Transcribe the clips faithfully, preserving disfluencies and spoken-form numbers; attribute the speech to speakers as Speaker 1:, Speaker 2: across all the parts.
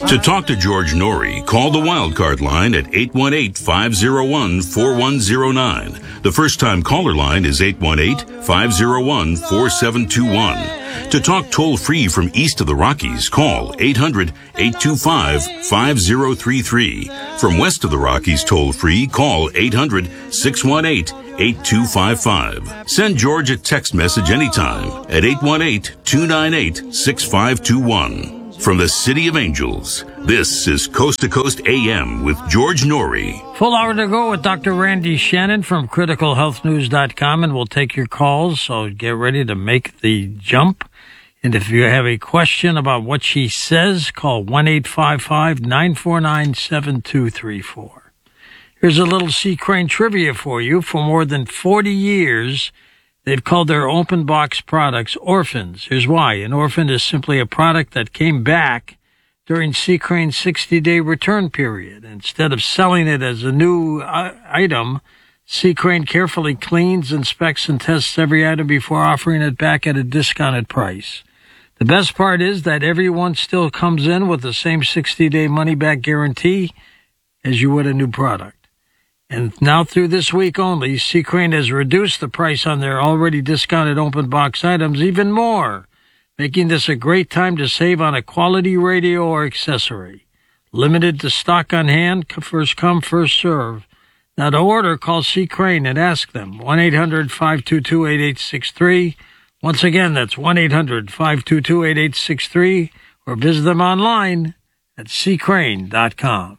Speaker 1: To talk to George Norrie, call the Wildcard line at eight one eight, five oh one, four one oh nine. The first-time caller line is eight one eight, five oh one, four seven two one. To talk toll-free from east of the Rockies, call eight hundred, eight two five, five oh three three. From west of the Rockies toll-free, call eight hundred, six one eight, eight two five five. Send George a text message anytime at eight one eight, two nine eight, six five two one. From the City of Angels, this is Coast to Coast A M with George Norrie.
Speaker 2: Full hour to go with Doctor Randy Shannon from critical health news dot com, and we'll take your calls, so get ready to make the jump. And if you have a question about what she says, call one eight five five, nine four nine, seven two three four. Here's a little Sea Crane trivia for you. For more than forty years, they've called their open box products orphans. Here's why. An orphan is simply a product that came back during Sea Crane's sixty-day return period. Instead of selling it as a new uh, item, Sea Crane carefully cleans, inspects, and tests every item before offering it back at a discounted price. The best part is that everyone still comes in with the same sixty-day money-back guarantee as you would a new product. And now through this week only, Sea Crane has reduced the price on their already discounted open box items even more, making this a great time to save on a quality radio or accessory. Limited to stock on hand, first come, first serve. Now to order, call Sea Crane and ask them, one eight hundred, five two two, eight eight six three. Once again, that's one eight hundred, five two two, eight eight six three, or visit them online at sea crane dot com.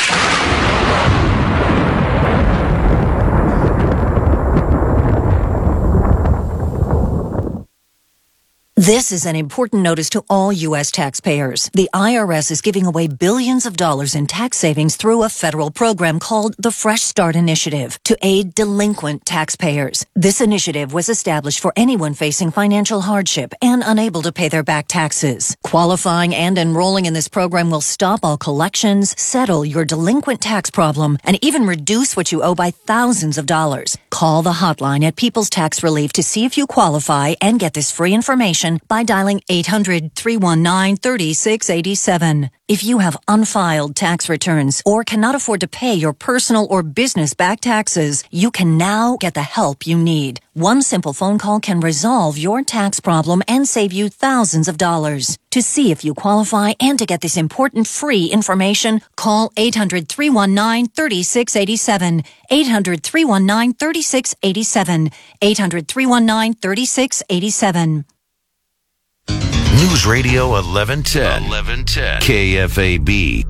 Speaker 3: This is an important notice to all U S taxpayers. The I R S is giving away billions of dollars in tax savings through a federal program called the Fresh Start Initiative to aid delinquent taxpayers. This initiative was established for anyone facing financial hardship and unable to pay their back taxes. Qualifying and enrolling in this program will stop all collections, settle your delinquent tax problem, and even reduce what you owe by thousands of dollars. Call the hotline at People's Tax Relief to see if you qualify and get this free information by dialing eight hundred, three one nine, three six eight seven. If you have unfiled tax returns or cannot afford to pay your personal or business back taxes, you can now get the help you need. One simple phone call can resolve your tax problem and save you thousands of dollars. To see if you qualify and to get this important free information, call eight hundred, three one nine, three six eight seven, eight hundred, three one nine, three six eight seven, eight hundred, three one nine, three six eight seven.
Speaker 4: News Radio eleven ten. eleven ten. K F A B.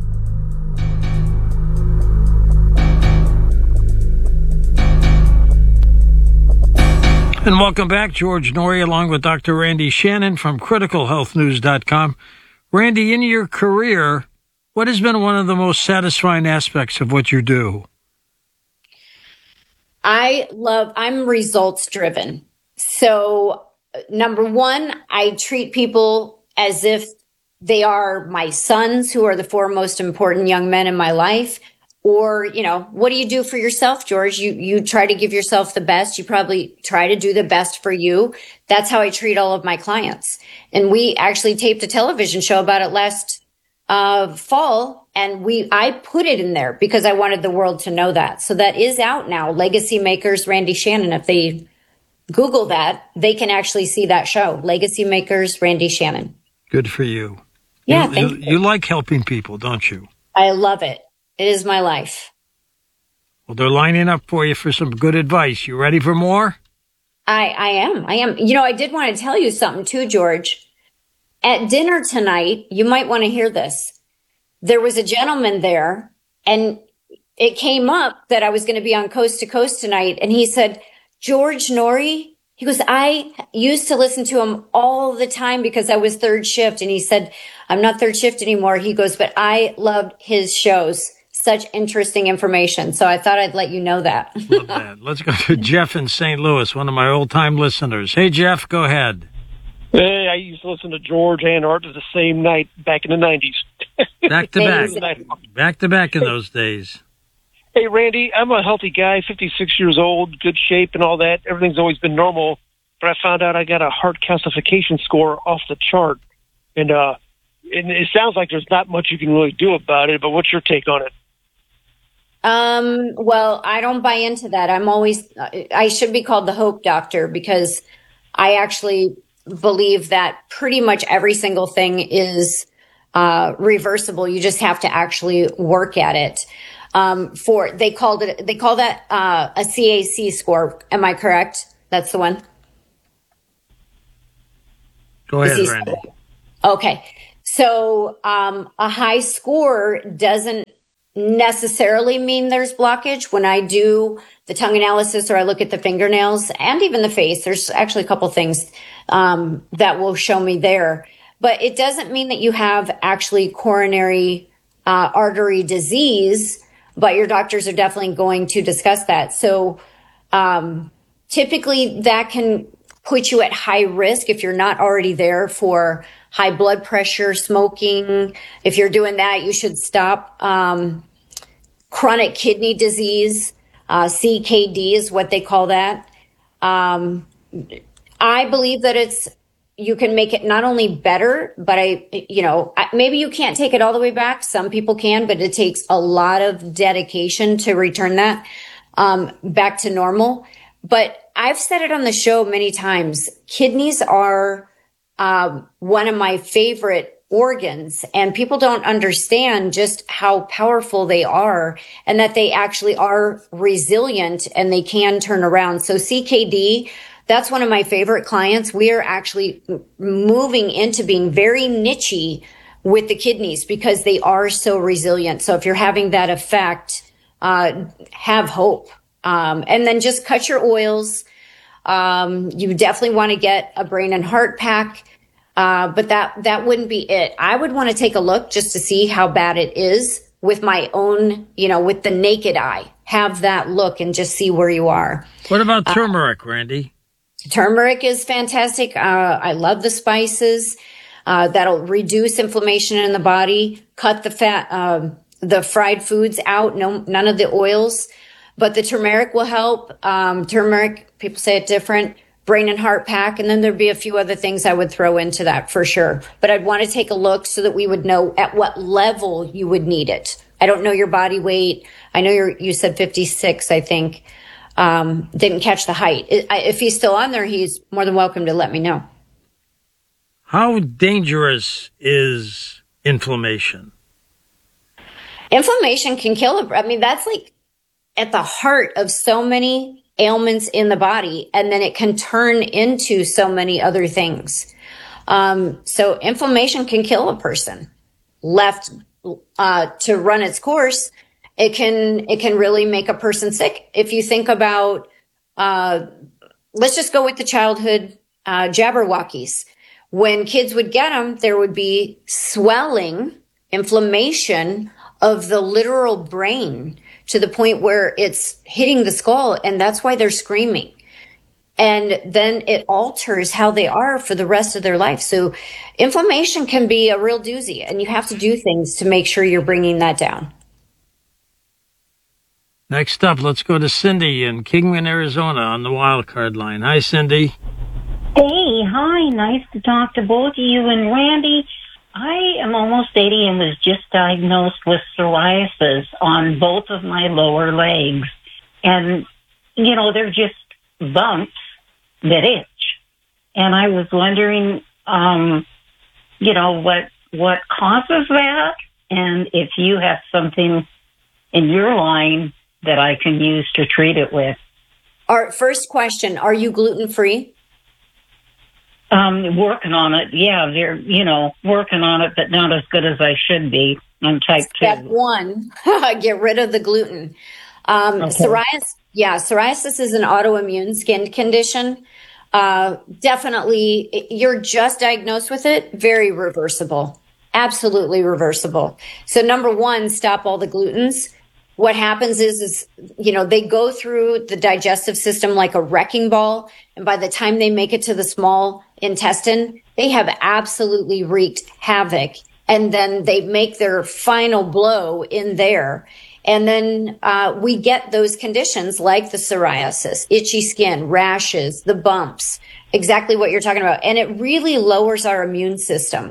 Speaker 2: And welcome back, George Norrie, along with Doctor Randy Shannon from critical health news dot com. Randy, in your career, what has been one of the most satisfying aspects of what you do?
Speaker 5: I love, I'm results driven. So number one, I treat people as if they are my sons, who are the four most important young men in my life. Or, you know, what do you do for yourself, George? You, you try to give yourself the best. You probably try to do the best for you. That's how I treat all of my clients. And we actually taped a television show about it last uh, fall. And we, I put it in there because I wanted the world to know that. So that is out now. Legacy Makers, Randy Shannon. If they Google that, they can actually see that show. Legacy Makers, Randy Shannon.
Speaker 2: Good for you.
Speaker 5: Yeah,
Speaker 2: you,
Speaker 5: thank
Speaker 2: you,
Speaker 5: you.
Speaker 2: You like helping people, don't you?
Speaker 5: I love it. It is my life.
Speaker 2: Well, they're lining up for you for some good advice. You ready for more?
Speaker 5: I, I am. I am. You know, I did want to tell you something too, George. At dinner tonight, you might want to hear this. There was a gentleman there, and it came up that I was going to be on Coast to Coast tonight, and he said, George Norrie, he goes, I used to listen to him all the time because I was third shift. And he said, I'm not third shift anymore. He goes, but I loved his shows. Such interesting information. So I thought I'd let you know that.
Speaker 2: Love that. Let's go to Jeff in Saint Louis, one of my old-time listeners. Hey, Jeff, go ahead.
Speaker 6: Hey, I used to listen to George and Art the same night back in the nineties.
Speaker 2: Back to back. Back to back in those days.
Speaker 6: Hey, Randy, I'm a healthy guy, fifty-six years old, good shape and all that. Everything's always been normal. But I found out I got a heart calcification score off the chart. And uh, and it sounds like there's not much you can really do about it, but what's your take on it?
Speaker 5: Um, well, I don't buy into that. I'm always, I should be called the hope doctor because I actually believe that pretty much every single thing is uh, reversible. You just have to actually work at it. Um, for they called it, they call that uh, a C A C score. Am I correct? That's the one.
Speaker 2: Go ahead, Randy.
Speaker 5: Okay, so um, a high score doesn't necessarily mean there's blockage. When I do the tongue analysis or I look at the fingernails and even the face, there's actually a couple things um, that will show me there. But it doesn't mean that you have actually coronary uh, artery disease, but your doctors are definitely going to discuss that. So um, typically that can put you at high risk if you're not already there for high blood pressure, smoking. If you're doing that, you should stop. Um, chronic kidney disease, uh, C K D is what they call that. Um, I believe that it's, you can make it not only better, but I, you know, maybe you can't take it all the way back. Some people can, but it takes a lot of dedication to return that um, back to normal. But I've said it on the show many times. Kidneys are um, one of my favorite organs, and people don't understand just how powerful they are and that they actually are resilient and they can turn around. So C K D, that's one of my favorite clients. We are actually moving into being very nichey with the kidneys because they are so resilient. So if you're having that effect, uh, have hope. Um, and then just cut your oils. Um, you definitely want to get a brain and heart pack. Uh, but that, that wouldn't be it. I would want to take a look just to see how bad it is with my own, you know, with the naked eye, have that look and just see where you are.
Speaker 2: What about turmeric, uh, Randy?
Speaker 5: Turmeric is fantastic. Uh, I love the spices. Uh, that'll reduce inflammation in the body, cut the fat, uh, the fried foods out, no, none of the oils, but the turmeric will help. Um, turmeric, people say it different. Brain and heart pack, and then there'd be a few other things I would throw into that for sure. But I'd want to take a look so that we would know at what level you would need it. I don't know your body weight. I know you're, you said fifty-six, I think. Um, didn't catch the height. If he's still on there, he's more than welcome to let me know.
Speaker 2: How dangerous is inflammation?
Speaker 5: Inflammation can kill a, I mean, that's like at the heart of so many ailments in the body, and then it can turn into so many other things. Um, so inflammation can kill a person. Left uh, to run its course, it can it can really make a person sick. If you think about, uh, let's just go with the childhood uh, Jabberwockies. When kids would get them, there would be swelling, inflammation of the literal brain, to the point where it's hitting the skull, and that's why they're screaming. And then it alters how they are for the rest of their life. So inflammation can be a real doozy, and you have to do things to make sure you're bringing that down.
Speaker 2: Next up, let's go to Cindy in Kingman, Arizona on the wildcard line. Hi, Cindy.
Speaker 7: Hey, hi. Nice to talk to both of you and Randy. I am almost eighty and was just diagnosed with psoriasis on both of my lower legs. And, you know, they're just bumps that itch. And I was wondering, um, you know, what what causes that? And if you have something in your line that I can use to treat it with.
Speaker 5: Our first question, are you gluten-free?
Speaker 7: Um, working on it. Yeah, they're, you know, working on it, but not as good as I should be. I'm type two.
Speaker 5: Step one, get rid of the gluten. Um, okay. Psoriasis, yeah, psoriasis is an autoimmune skin condition. Uh, definitely, you're just diagnosed with it. Very reversible. Absolutely reversible. So number one, stop all the glutens. What happens is, is, you know, they go through the digestive system like a wrecking ball. And by the time they make it to the small intestine, they have absolutely wreaked havoc. And then they make their final blow in there. And then uh, we get those conditions like the psoriasis, itchy skin, rashes, the bumps, exactly what you're talking about. And it really lowers our immune system.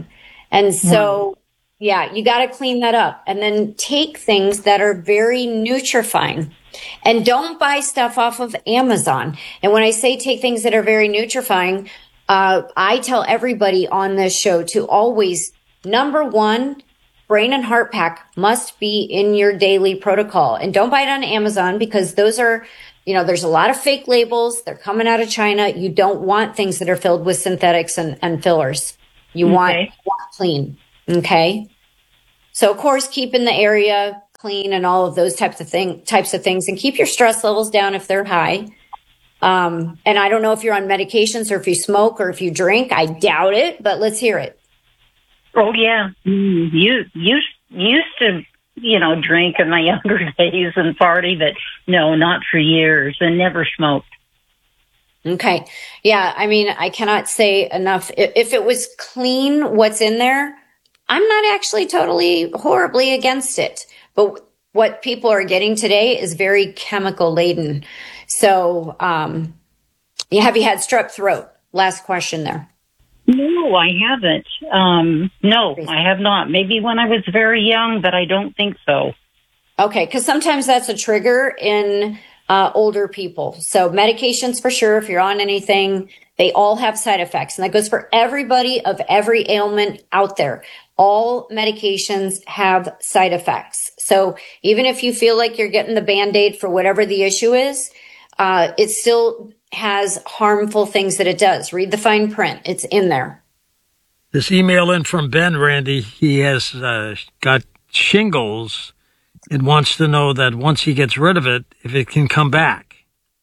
Speaker 5: And so, yeah, you got to clean that up and then take things that are very nutrifying. And don't buy stuff off of Amazon. And when I say take things that are very nutrifying, uh, I tell everybody on this show to always, number one, Brain and Heart Pack must be in your daily protocol. And don't buy it on Amazon because those are, you know, there's a lot of fake labels. They're coming out of China. You don't want things that are filled with synthetics and, and fillers. You okay. want, want clean. Okay. So of course, keeping the area clean and all of those types of thing, types of things, and keep your stress levels down if they're high. Um, and I don't know if you're on medications or if you smoke or if you drink. I doubt it, but let's hear it.
Speaker 7: Oh yeah, mm, you you used to you know drink in my younger days and party, but no, not for years, and never smoked.
Speaker 5: Okay, yeah, I mean, I cannot say enough. If, if it was clean, what's in there, I'm not actually totally horribly against it. But what people are getting today is very chemical laden. So, um, have you had strep throat? Last question there.
Speaker 7: No, I haven't. Um, no, I have not. Maybe when I was very young, but I don't think so.
Speaker 5: Okay, because sometimes that's a trigger in uh, older people. So medications for sure, if you're on anything, they all have side effects. And that goes for everybody of every ailment out there. All medications have side effects. So even if you feel like you're getting the Band-Aid for whatever the issue is, uh, it still has harmful things that it does. Read the fine print. It's in there.
Speaker 2: This email in from Ben, Randy, he has uh, got shingles and wants to know that once he gets rid of it, if it can come back.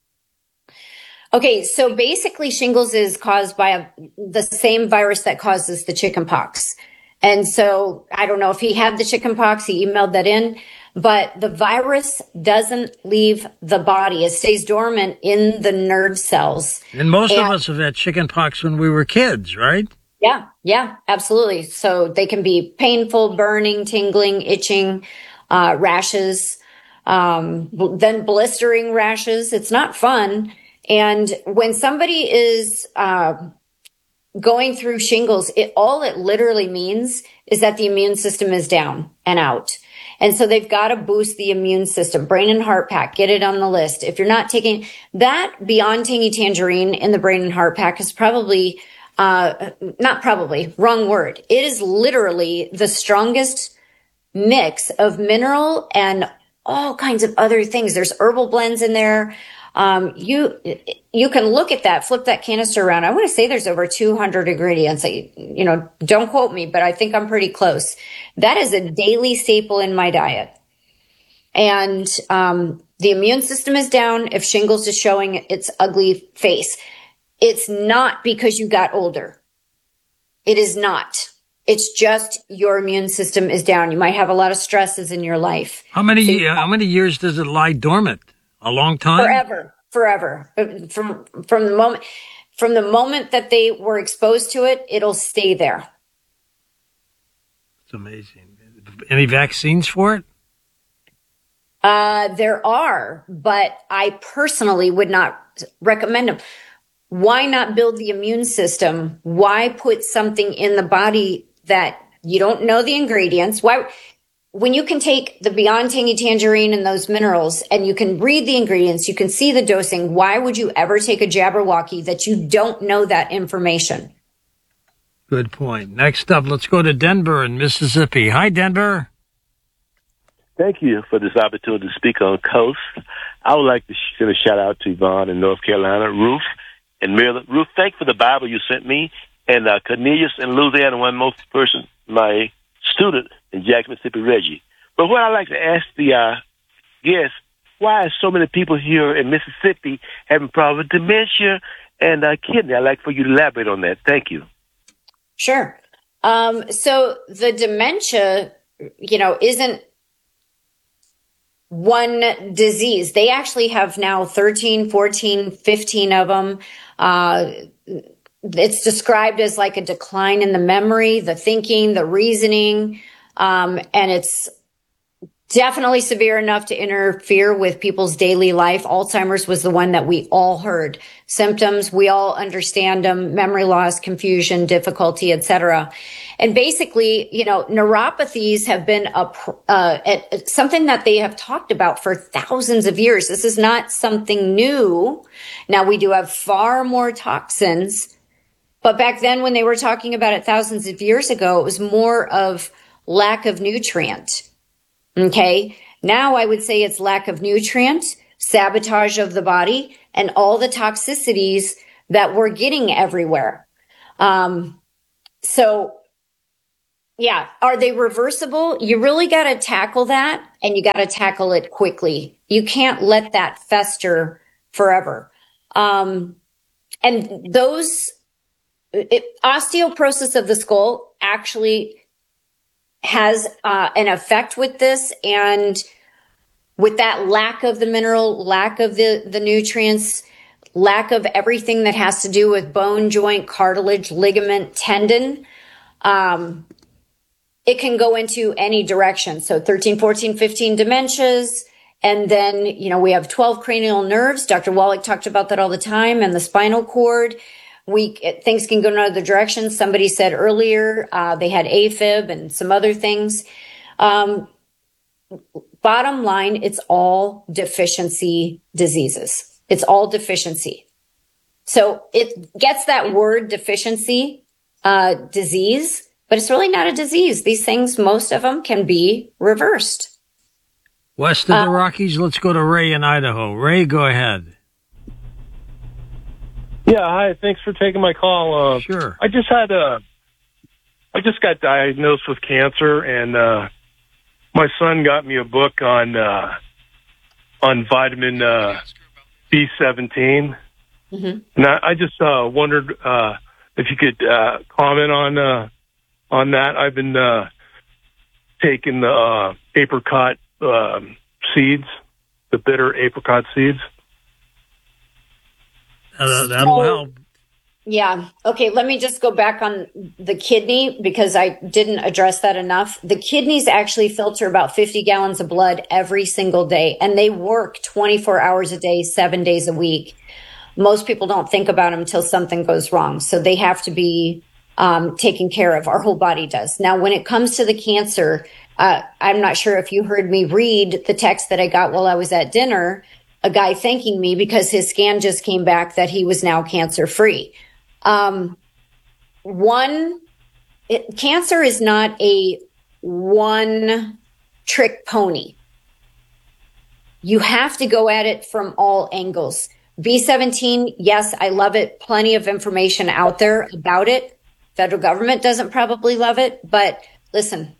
Speaker 5: Okay, so basically shingles is caused by a, the same virus that causes the chickenpox. And so I don't know if he had the chickenpox, he emailed that in, but the virus doesn't leave the body. It stays dormant in the nerve cells.
Speaker 2: And most and, of us have had chickenpox when we were kids, right?
Speaker 5: Yeah, yeah, absolutely. So they can be painful, burning, tingling, itching, uh, rashes, um, then blistering rashes. It's not fun. And when somebody is, uh, going through shingles, it all it literally means is that the immune system is down and out. And so they've got to boost the immune system. Brain and Heart Pack, get it on the list. If you're not taking that, Beyond Tangy Tangerine in the Brain and Heart Pack is probably, uh, not probably, wrong word. It is literally the strongest mix of mineral and all kinds of other things. There's herbal blends in there. Um, you, you can look at that, flip that canister around. I want to say there's over two hundred ingredients. I, you know, don't quote me, but I think I'm pretty close. That is a daily staple in my diet. And, um, the immune system is down if shingles is showing its ugly face. It's not because you got older. It is not. It's just your immune system is down. You might have a lot of stresses in your life.
Speaker 2: How many,
Speaker 5: so
Speaker 2: uh, how many years does it lie dormant? A long time?
Speaker 5: Forever, forever. From from the moment from the moment that they were exposed to it, it'll stay there.
Speaker 2: It's amazing. Any vaccines for it?
Speaker 5: Uh, there are, but I personally would not recommend them. Why not build the immune system? Why put something in the body that you don't know the ingredients? Why? When you can take the Beyond Tangy Tangerine and those minerals and you can read the ingredients, you can see the dosing, why would you ever take a Jabberwocky that you don't know that information?
Speaker 2: Good point. Next up, let's go to Denver in Mississippi. Hi, Denver.
Speaker 8: Thank you for this opportunity to speak on Coast. I would like to send a shout out to Yvonne in North Carolina, Ruth and Maryland. Ruth, thank you for the Bible you sent me, and uh, Cornelius in Louisiana, one most person, my student in Jackson, Mississippi, Reggie. But what I'd like to ask the uh, guests, why are so many people here in Mississippi having problems with dementia and uh, kidney? I'd like for you to elaborate on that. Thank you.
Speaker 5: Sure. Um, so the dementia, you know, isn't one disease. They actually have now thirteen, fourteen, fifteen of them. Uh, it's described as like a decline in the memory, the thinking, the reasoning. Um, and it's definitely severe enough to interfere with people's daily life. Alzheimer's was the one that we all heard. Symptoms, we all understand them: memory loss, confusion, difficulty, et cetera. And basically, you know, neuropathies have been a, uh, a, something that they have talked about for thousands of years. This is not something new. Now, we do have far more toxins, but back then when they were talking about it thousands of years ago, it was more of lack of nutrient. Okay. Now I would say it's lack of nutrient, sabotage of the body, and all the toxicities that we're getting everywhere. Um, so yeah. Are they reversible? You really got to tackle that, and you got to tackle it quickly. You can't let that fester forever. Um, and those it, osteoporosis of the skull actually has uh, an effect with this, and with that lack of the mineral, lack of the, the nutrients, lack of everything that has to do with bone, joint, cartilage, ligament, tendon, um, it can go into any direction. So thirteen, fourteen, fifteen dementias. And then, you know, we have twelve cranial nerves. Doctor Wallach talked about that all the time, and the spinal cord. We, things can go in other directions. Somebody said earlier, uh, they had AFib and some other things. Um, bottom line, it's all deficiency diseases. It's all deficiency. So it gets that word deficiency, uh, disease, but it's really not a disease. These things, most of them can be reversed.
Speaker 2: West of the uh, Rockies, let's go to Ray in Idaho. Ray, go ahead.
Speaker 6: Yeah, hi. Thanks for taking my call. Uh,
Speaker 2: sure.
Speaker 6: I just had a, I just got diagnosed with cancer, and uh, my son got me a book on uh, on vitamin uh, B seventeen, mm-hmm. and I, I just uh, wondered uh, if you could uh, comment on uh, on that. I've been uh, taking the uh, apricot uh, seeds, the bitter apricot seeds.
Speaker 2: Uh, that'll
Speaker 5: so,
Speaker 2: help.
Speaker 5: Yeah. Okay. Let me just go back on the kidney, because I didn't address that enough. The kidneys actually filter about fifty gallons of blood every single day, and they work twenty-four hours a day, seven days a week. Most people don't think about them until something goes wrong. So they have to be um, taken care of. Our whole body does. Now, when it comes to the cancer, uh, I'm not sure if you heard me read the text that I got while I was at dinner. A guy thanking me because his scan just came back that he was now cancer free. Um, one, it, cancer is not a one trick pony. You have to go at it from all angles. B seventeen, yes, I love it. Plenty of information out there about it. Federal government doesn't probably love it, but listen,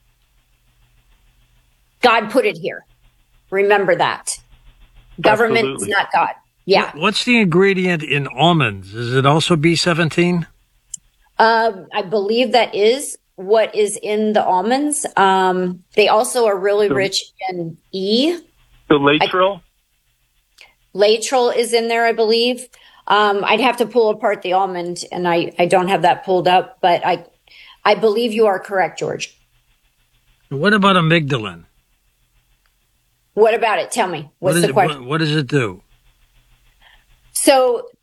Speaker 5: God put it here. Remember that. Government Absolutely. Is not God. Yeah.
Speaker 2: What's the ingredient in almonds? Is it also B seventeen?
Speaker 5: Um, I believe that is what is in the almonds. Um, they also are really the, rich in E.
Speaker 6: The laetrile?
Speaker 5: I, laetrile is in there, I believe. Um, I'd have to pull apart the almond, and I, I don't have that pulled up, but I, I believe you are correct, George.
Speaker 2: What about amygdalin?
Speaker 5: What about it? Tell me. What's
Speaker 2: what
Speaker 5: the
Speaker 2: it,
Speaker 5: question?
Speaker 2: What, what does it do?
Speaker 5: So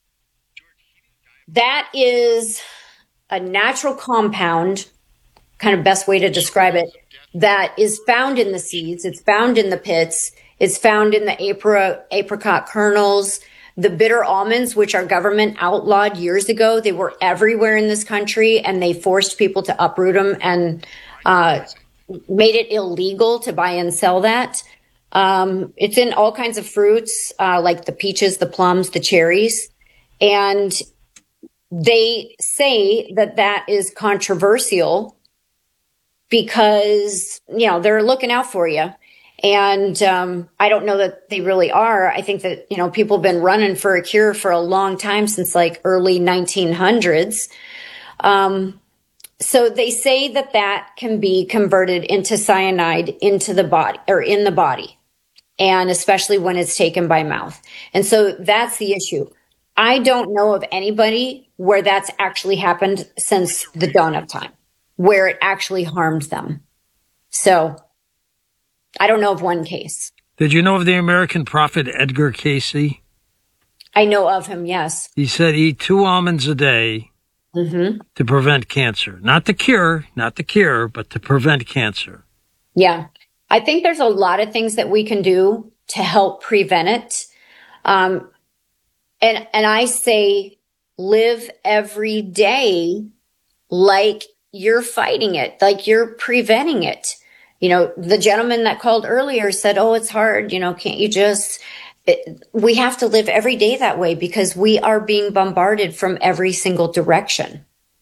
Speaker 5: that is a natural compound, kind of best way to describe it, that is found in the seeds. It's found in the pits. It's found in the apri- apricot kernels, the bitter almonds, which our government outlawed years ago. They were everywhere in this country, and they forced people to uproot them and uh, made it illegal to buy and sell that. Um, it's in all kinds of fruits, uh, like the peaches, the plums, the cherries. And they say that that is controversial because, you know, they're looking out for you. And, um, I don't know that they really are. I think that, you know, people have been running for a cure for a long time, since like early nineteen hundreds. Um, So they say that that can be converted into cyanide into the body or in the body, and especially when it's taken by mouth. And so that's the issue. I don't know of anybody where that's actually happened since the dawn of time, where it actually harmed them. So I don't know of one case.
Speaker 2: Did you know of the American prophet Edgar Cayce?
Speaker 5: I know of him, yes.
Speaker 2: He said eat two almonds a day
Speaker 5: Mm-hmm.
Speaker 2: to prevent cancer. Not to cure, not to cure, but to prevent cancer.
Speaker 5: Yeah. I think there's a lot of things that we can do to help prevent it. Um, and, and I say live every day like you're fighting it, like you're preventing it. You know, the gentleman that called earlier said, oh, it's hard. You know, can't you just, it, we have to live every day that way because we are being bombarded from every single direction.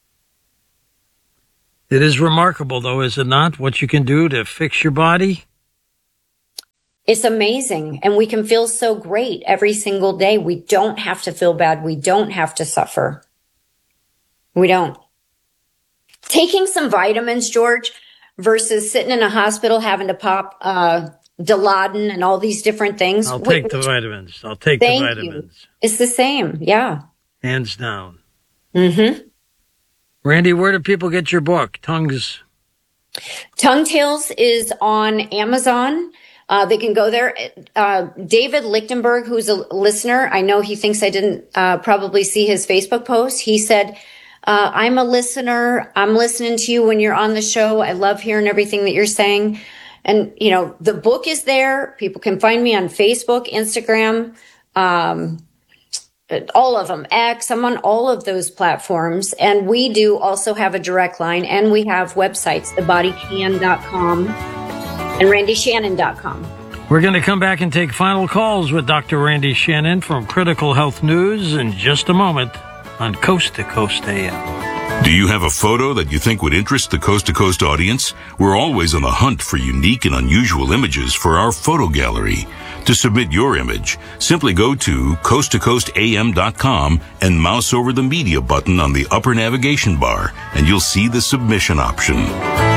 Speaker 2: It is remarkable, though, is it not, what you can do to fix your body?
Speaker 5: It's amazing. And we can feel so great every single day. We don't have to feel bad. We don't have to suffer. We don't. Taking some vitamins, George, versus sitting in a hospital having to pop uh, Dilaudid and all these different things.
Speaker 2: I'll take
Speaker 5: Which,
Speaker 2: the vitamins. I'll take
Speaker 5: thank
Speaker 2: the vitamins.
Speaker 5: You. It's the same. Yeah.
Speaker 2: Hands down.
Speaker 5: Mm-hmm.
Speaker 2: Randy, where do people get your book, Tongues?
Speaker 5: Tongue Tales is on Amazon. Uh, they can go there. Uh, David Lichtenberg, who's a listener, I know he thinks I didn't uh, probably see his Facebook post. He said, uh, I'm a listener. I'm listening to you when you're on the show. I love hearing everything that you're saying. And, you know, the book is there. People can find me on Facebook, Instagram, um, all of them, X. I'm on all of those platforms. And we do also have a direct line, and we have websites, the body can dot com and randy shannon dot com.
Speaker 2: We're going to come back and take final calls with Doctor Randy Shannon from Critical Health News in just a moment on Coast to Coast A M.
Speaker 1: Do you have a photo that you think would interest the Coast to Coast audience? We're always on the hunt for unique and unusual images for our photo gallery. To submit your image, simply go to coast to coast a m dot com and mouse over the media button on the upper navigation bar, and you'll see the submission option.